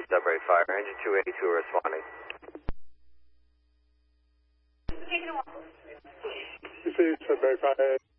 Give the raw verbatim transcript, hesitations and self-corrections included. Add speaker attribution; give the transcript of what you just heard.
Speaker 1: Sudbury Fire, engine two eighty-two responding.
Speaker 2: This is Sudbury Fire.